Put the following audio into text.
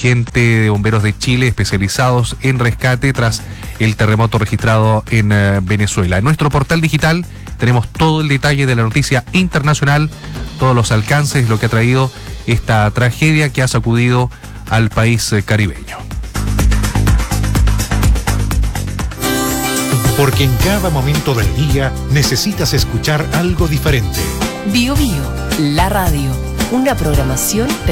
gente de Bomberos de Chile especializados en rescate tras el terremoto registrado en Venezuela. En nuestro portal digital tenemos todo el detalle de la noticia internacional, todos los alcances, lo que ha traído esta tragedia que ha sacudido al país caribeño. Porque en cada momento del día necesitas escuchar algo diferente. Bio Bio, la radio, una programación